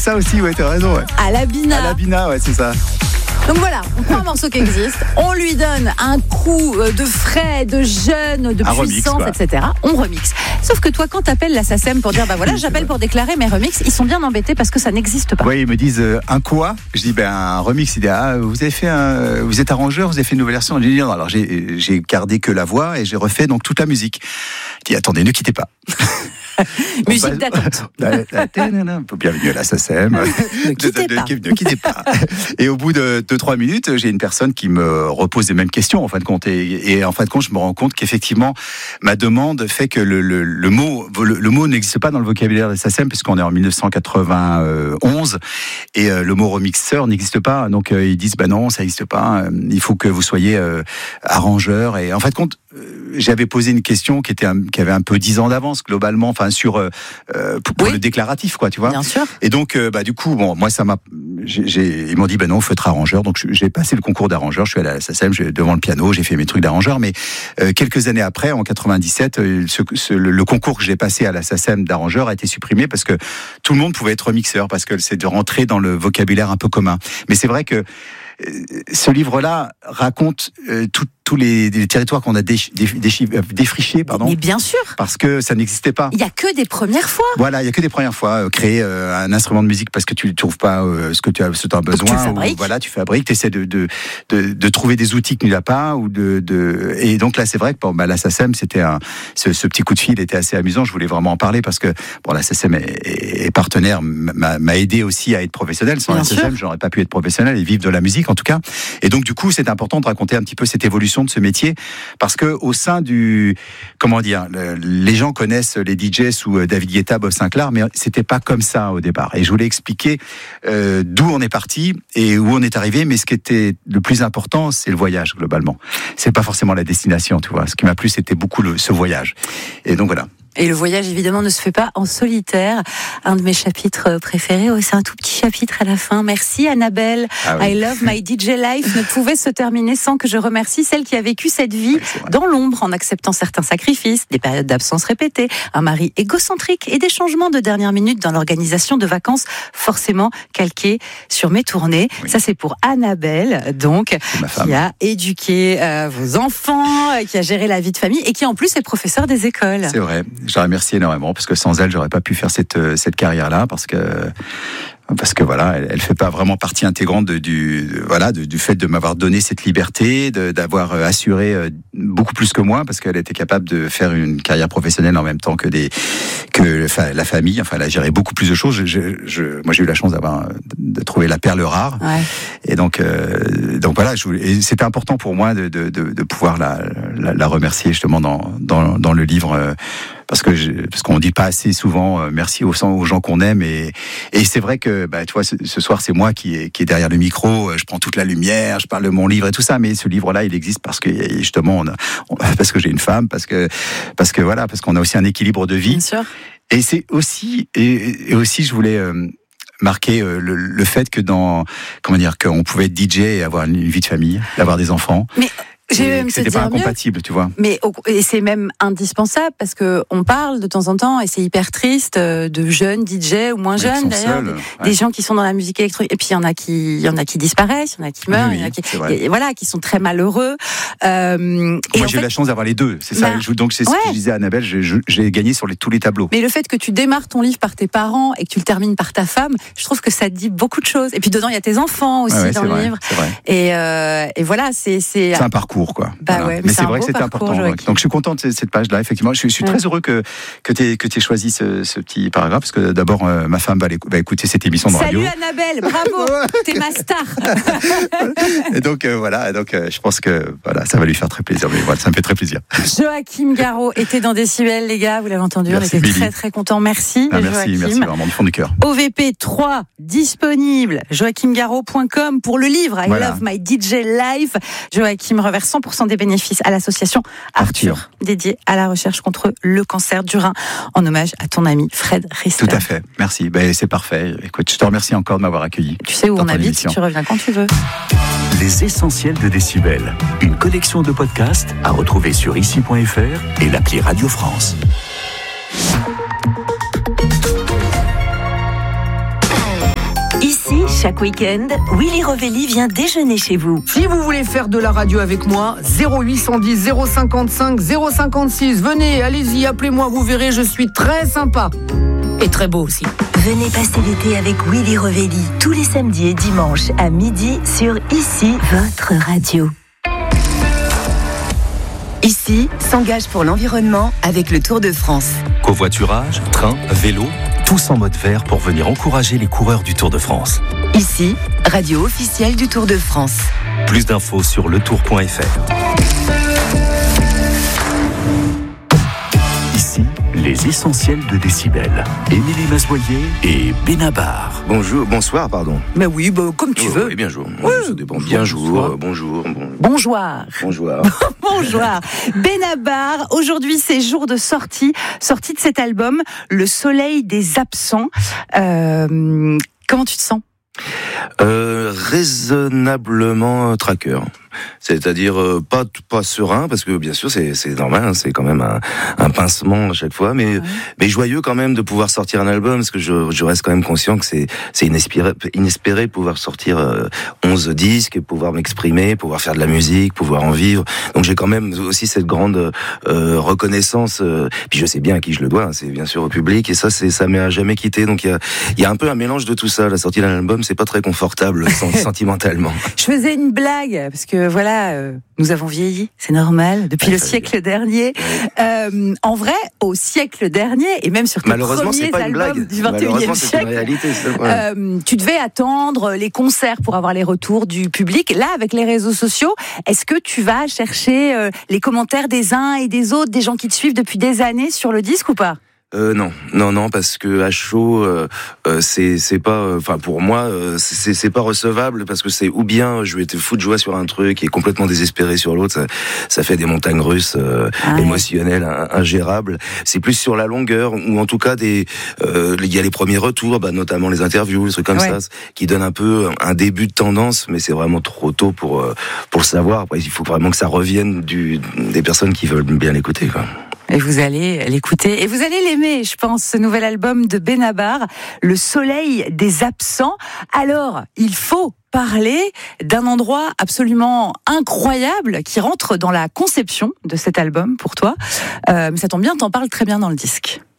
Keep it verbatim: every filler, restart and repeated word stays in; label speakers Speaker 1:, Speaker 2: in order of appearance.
Speaker 1: ça aussi, ouais, t'as raison. Ouais.
Speaker 2: Alabina.
Speaker 1: Alabina, ouais, c'est ça.
Speaker 2: Donc voilà, on prend un morceau qui existe, on lui donne un coup de frais, de jeune, de
Speaker 1: un
Speaker 2: puissance,
Speaker 1: remix,
Speaker 2: et cetera. On remixe. Sauf que toi, quand t'appelles la SACEM pour dire, bah voilà, j'appelle pour déclarer mes remixes, ils sont bien embêtés parce que ça n'existe pas.
Speaker 1: Oui, ils me disent euh, un quoi ? Je dis ben un remix. Ils disent ah, vous avez fait un, vous êtes arrangeur, vous avez fait une nouvelle version. Je dis non, alors j'ai j'ai gardé que la voix et j'ai refait donc toute la musique. Je dis attendez, ne quittez pas.
Speaker 2: Musique d'attente.
Speaker 1: Bienvenue à la SACEM.
Speaker 2: Ne quittez pas.
Speaker 1: Ne quittez pas. Et au bout de deux trois minutes, j'ai une personne qui me repose les mêmes questions en fin de compte. Et, et en fin de compte, je me rends compte qu'effectivement, ma demande fait que le, le, le mot le, le mot n'existe pas dans le vocabulaire de SACEM puisqu'on est en dix-neuf cent quatre-vingt-onze et euh, le mot remixeur n'existe pas. Donc euh, ils disent bah non, ça n'existe pas. Il faut que vous soyez euh, arrangeur. Et en fin de compte, j'avais posé une question qui était un, qui avait un peu dix ans d'avance globalement, enfin sur euh, pour, pour oui. le déclaratif, quoi, tu vois.
Speaker 2: Bien sûr.
Speaker 1: Et donc, euh, bah du coup, bon, moi ça m'a, j'ai, j'ai, ils m'ont dit, ben bah non, faut être arrangeur. Donc j'ai passé le concours d'arrangeur. Je suis allé à la SACEM, je suis devant le piano, j'ai fait mes trucs d'arrangeur. Mais euh, quelques années après, en quatre-vingt-dix-sept, euh, ce, ce, le, le concours que j'ai passé à la SACEM d'arrangeur a été supprimé parce que tout le monde pouvait être mixeur, parce que c'est de rentrer dans le vocabulaire un peu commun. Mais c'est vrai que euh, ce livre-là raconte euh, tout. tous les, les territoires qu'on a déch, déch, déch, défrichés, pardon.
Speaker 2: Mais bien sûr.
Speaker 1: Parce que ça n'existait pas.
Speaker 2: Il y a que des premières fois.
Speaker 1: Voilà, il y a que des premières fois. Euh, créer euh, un instrument de musique parce que tu ne trouves pas euh, ce que tu as, ce que tu as besoin.
Speaker 2: Tu fabriques.
Speaker 1: Ou, voilà, tu fabriques, tu essaies de, de, de, de trouver des outils que tu n'as pas. Ou de, de... Et donc là, c'est vrai que bon, bah, la SACEM, c'était un, ce, ce petit coup de fil était assez amusant. Je voulais vraiment en parler parce que bon, la SACEM est, est, est partenaire, m'a, m'a aidé aussi à être professionnel. Sans
Speaker 2: bien
Speaker 1: la SACEM, je n'aurais pas pu être professionnel et vivre de la musique en tout cas. Et donc du coup, c'est important de raconter un petit peu cette évolution de ce métier. Parce que au sein du, comment dire, le, les gens connaissent les D Js sous David Guetta, Bob Sinclair, mais c'était pas comme ça au départ. Et je voulais expliquer euh, d'où on est parti et où on est arrivé. Mais ce qui était le plus important, c'est le voyage globalement. C'est pas forcément la destination, tu vois. Ce qui m'a plu, c'était beaucoup le, ce voyage. Et donc voilà.
Speaker 2: Et le voyage, évidemment, ne se fait pas en solitaire. Un de mes chapitres préférés, oh, c'est un tout petit chapitre à la fin. Merci Annabelle. Ah oui. I love my D J life ne pouvait se terminer sans que je remercie celle qui a vécu cette vie oui, dans l'ombre, en acceptant certains sacrifices, des périodes d'absence répétées, un mari égocentrique et des changements de dernière minute dans l'organisation de vacances, forcément calqués sur mes tournées. Oui. Ça, c'est pour Annabelle, donc, qui a éduqué euh, vos enfants, euh, qui a géré la vie de famille et qui, en plus, est professeur des écoles.
Speaker 1: C'est vrai. Je la remercie énormément parce que sans elle, j'aurais pas pu faire cette cette carrière-là parce que parce que voilà, elle, elle fait pas vraiment partie intégrante de, du de, voilà de, du fait de m'avoir donné cette liberté, de, d'avoir assuré beaucoup plus que moi parce qu'elle était capable de faire une carrière professionnelle en même temps que des que enfin, la famille. Enfin, elle a géré beaucoup plus de choses. Je, je, je, moi, j'ai eu la chance d'avoir de trouver la perle rare. Ouais. Et donc euh, donc voilà, je, et c'était important pour moi de de, de, de pouvoir la, la la remercier justement dans dans dans le livre. Euh, Parce que je, parce qu'on dit pas assez souvent euh, merci aux, aux gens qu'on aime et et c'est vrai que bah tu vois ce, ce soir c'est moi qui est qui est derrière le micro, je prends toute la lumière, je parle de mon livre et tout ça, mais ce livre là il existe parce que justement on a, on, parce que j'ai une femme, parce que parce que voilà parce qu'on a aussi un équilibre de vie.
Speaker 2: Bien sûr.
Speaker 1: Et c'est aussi et, et aussi je voulais euh, marquer euh, le, le fait que dans comment dire qu'on pouvait être D J et avoir une vie de famille, avoir des enfants.
Speaker 2: Mais j'ai même
Speaker 1: c'était pas incompatible,
Speaker 2: mieux.
Speaker 1: tu vois.
Speaker 2: Mais et c'est même indispensable parce que on parle de temps en temps et c'est hyper triste de jeunes D J ou moins jeunes d'ailleurs,
Speaker 1: seuls,
Speaker 2: des,
Speaker 1: ouais.
Speaker 2: des gens qui sont dans la musique électronique et puis il y en a qui, il y en a qui disparaissent, il y en a qui meurent,
Speaker 1: oui,
Speaker 2: il y en a qui,
Speaker 1: et
Speaker 2: voilà, qui sont très malheureux. Euh,
Speaker 1: Moi
Speaker 2: et
Speaker 1: j'ai
Speaker 2: fait,
Speaker 1: eu la chance d'avoir les deux, c'est ça.
Speaker 2: Bah,
Speaker 1: Donc c'est ce
Speaker 2: ouais.
Speaker 1: que je disais à Annabelle, j'ai, j'ai gagné sur les, tous les tableaux.
Speaker 2: Mais le fait que tu démarres ton livre par tes parents et que tu le termines par ta femme, je trouve que ça te dit beaucoup de choses. Et puis dedans il y a tes enfants aussi
Speaker 1: ouais, ouais,
Speaker 2: dans le
Speaker 1: vrai,
Speaker 2: livre.
Speaker 1: C'est vrai.
Speaker 2: Et, euh, et voilà, c'est c'est.
Speaker 1: C'est un parcours quoi.
Speaker 2: Bah
Speaker 1: voilà.
Speaker 2: ouais.
Speaker 1: Mais
Speaker 2: c'est,
Speaker 1: c'est vrai que c'était
Speaker 2: parcours,
Speaker 1: important.
Speaker 2: Joachim.
Speaker 1: Donc je suis content de cette page-là. Effectivement, je suis, je suis
Speaker 2: ouais.
Speaker 1: très heureux que que tu que tu aies choisi ce, ce petit paragraphe parce que d'abord euh, ma femme va, va écouter cette émission de radio.
Speaker 2: Salut Annabelle, bravo, t'es ma star.
Speaker 1: Et donc euh, voilà, donc euh, je pense que voilà, ça va lui faire très plaisir. Mais voilà, ça me fait très plaisir.
Speaker 2: Joachim Garraud était dans Décibel, les gars, vous l'avez entendu,
Speaker 1: merci,
Speaker 2: on était
Speaker 1: Billy.
Speaker 2: très très contents. Merci.
Speaker 1: Ah, merci,
Speaker 2: Joachim.
Speaker 1: merci vraiment du fond du cœur.
Speaker 2: O V P trois disponible, joachim garraud point com pour le livre I
Speaker 1: voilà.
Speaker 2: Love My D J Life. Joachim reverse cent pour cent des bénéfices à l'association Arthur, Arthur, dédiée à la recherche contre le cancer du rein, en hommage à ton ami Fred Rister.
Speaker 1: Tout à fait, merci. Ben, c'est parfait. Écoute, je te remercie encore de m'avoir accueilli.
Speaker 2: Tu sais où on habite, émission. Tu reviens quand tu veux.
Speaker 3: Les essentiels de Décibel, une collection de podcasts à retrouver sur ici point f r et l'appli Radio France.
Speaker 4: Chaque week-end, Willy Rovelli vient déjeuner chez vous.
Speaker 5: Si vous voulez faire de la radio avec moi, zéro huit cent dix zéro cinquante-cinq zéro cinquante-six. Venez, allez-y, appelez-moi, vous verrez, je suis très sympa. Et très beau aussi.
Speaker 4: Venez passer l'été avec Willy Rovelli tous les samedis et dimanches à midi sur Ici, votre radio. Ici s'engage pour l'environnement avec le Tour de France.
Speaker 3: Covoiturage, train, vélo, tous en mode vert pour venir encourager les coureurs du Tour de France.
Speaker 4: Ici, radio officielle du Tour de France.
Speaker 3: Plus d'infos sur le tour point f r. Ici, les essentiels de Décibel. Émilie Mazoyer et Benabar.
Speaker 6: Bonjour, bonsoir, pardon.
Speaker 2: Mais oui, bah, comme tu
Speaker 6: oh,
Speaker 2: veux.
Speaker 6: Oui, bien jour.
Speaker 2: Oui.
Speaker 6: Ça dépend. Bien jour, bonjour. Bon...
Speaker 2: Bonjour.
Speaker 6: Bonjour.
Speaker 2: Bonjour. Benabar, aujourd'hui c'est jour de sortie, sortie de cet album, Le Soleil des Absents. Euh, comment tu te sens ?
Speaker 6: Euh, raisonnablement traqueur. C'est-à-dire euh, pas pas serein, parce que bien sûr c'est c'est normal, hein, c'est quand même un, un pincement à chaque fois, mais ouais. mais joyeux quand même de pouvoir sortir un album, parce que je je reste quand même conscient que c'est c'est inespéré inespéré de pouvoir sortir euh, onze disques, pouvoir m'exprimer, pouvoir faire de la musique, pouvoir en vivre. Donc j'ai quand même aussi cette grande euh, reconnaissance. Euh, puis je sais bien à qui je le dois, hein, c'est bien sûr au public, et ça c'est ça m'a jamais quitté. Donc il y a il y a un peu un mélange de tout ça. La sortie d'un album, c'est pas très confortable sentimentalement.
Speaker 2: Je faisais une blague parce que voilà, euh, nous avons vieilli, c'est normal, depuis ouais, le siècle bien. dernier. Euh, en vrai, au siècle dernier, et même sur tes premiers albums du vingt et unième siècle,
Speaker 6: réalité,
Speaker 2: euh, tu devais attendre les concerts pour avoir les retours du public. Là, avec les réseaux sociaux, est-ce que tu vas chercher euh, les commentaires des uns et des autres, des gens qui te suivent depuis des années sur le disque ou pas ?
Speaker 6: Euh, non, non, non, parce que à chaud, euh, euh, c'est c'est pas, enfin euh, pour moi, euh, c'est c'est pas recevable, parce que c'est ou bien je vais être fou de joie sur un truc et complètement désespéré sur l'autre, ça, ça fait des montagnes russes euh, ah, émotionnelles ingérables. C'est plus sur la longueur, ou en tout cas des, euh, il y a les premiers retours, bah, notamment les interviews, des trucs comme ouais. ça, qui donnent un peu un début de tendance, mais c'est vraiment trop tôt pour euh, pour le savoir. Après, il faut vraiment que ça revienne du des personnes qui veulent bien l'écouter, quoi.
Speaker 2: Et vous allez l'écouter, et vous allez l'aimer, je pense, ce nouvel album de Benabar, Le Soleil des Absents. Alors, il faut parler d'un endroit absolument incroyable qui rentre dans la conception de cet album pour toi. Euh, mais ça tombe bien, t'en parles très bien dans le disque.